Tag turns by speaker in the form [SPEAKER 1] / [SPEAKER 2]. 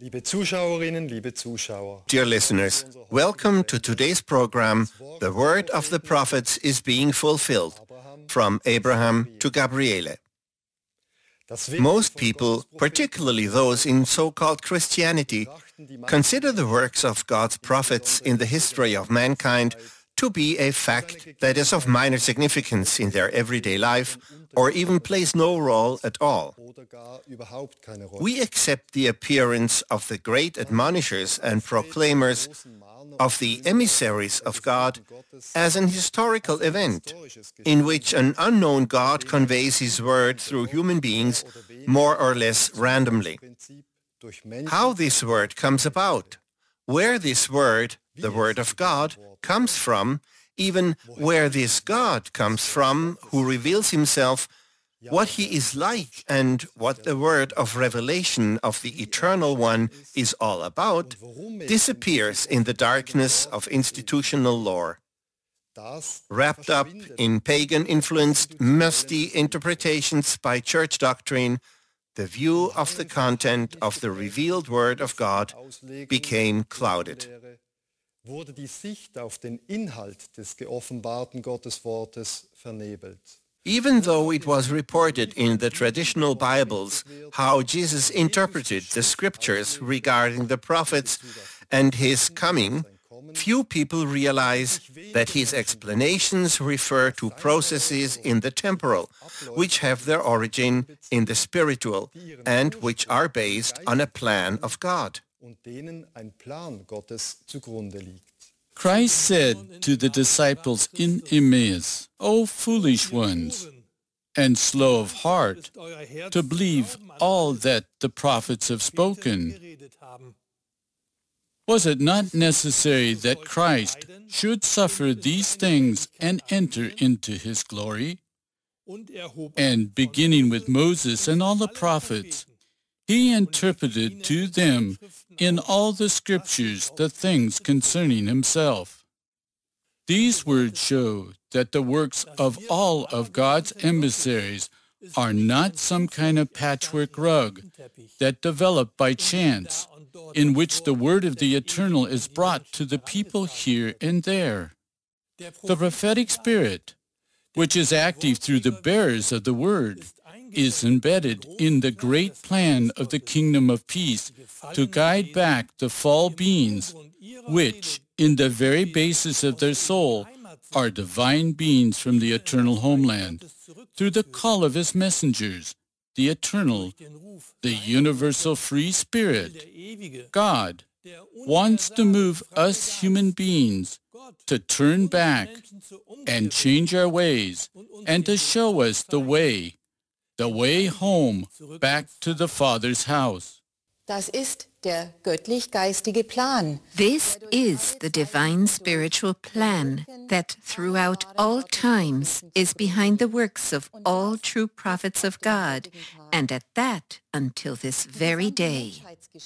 [SPEAKER 1] Liebe Zuschauerinnen, liebe Zuschauer.
[SPEAKER 2] Dear listeners, welcome to today's program, The Word of the Prophets is Being Fulfilled, from Abraham to Gabriele. Most people, particularly those in so-called Christianity, consider the works of God's prophets in the history of mankind to be a fact that is of minor significance in their everyday life or even plays no role at all. We accept the appearance of the great admonishers and proclaimers, of the emissaries of God, as an historical event in which an unknown God conveys his word through human beings more or less randomly. How this word comes about, where this word, the word of God, comes from, even where this God comes from who reveals himself, what he is like, and what the word of revelation of the Eternal One is all about, disappears in the darkness of institutional lore. Wrapped up in pagan-influenced, musty interpretations by church doctrine, the view of the content of the revealed Word of God became clouded.
[SPEAKER 1] Wurde die Sicht auf den Inhalt des geoffenbarten Gotteswortes vernebelt.
[SPEAKER 2] Even though it was reported in the traditional Bibles how Jesus interpreted the scriptures regarding the prophets and his coming, few people realize that his explanations refer to processes in the temporal, which have their origin in the spiritual and which are based on a plan of God.
[SPEAKER 3] Christ said to the disciples in Emmaus, O foolish ones, and slow of heart, to believe all that the prophets have spoken. Was it not necessary that Christ should suffer these things and enter into his glory? And beginning with Moses and all the prophets, he interpreted to them in all the scriptures the things concerning himself. These words show that the works of all of God's emissaries are not some kind of patchwork rug that developed by chance, in which the word of the Eternal is brought to the people here and there. The prophetic spirit, which is active through the bearers of the word, is embedded in the great plan of the kingdom of peace to guide back the fall beings, which, in the very basis of their soul, are divine beings from the eternal homeland, through the call of his messengers, the eternal, the universal free spirit. God wants to move us human beings to turn back and change our ways and to show us the way home back to the Father's house.
[SPEAKER 4] Das ist der göttlich-geistige Plan.
[SPEAKER 5] This is the divine spiritual plan that throughout all times is behind the works of all true prophets of God, and at that until this very day.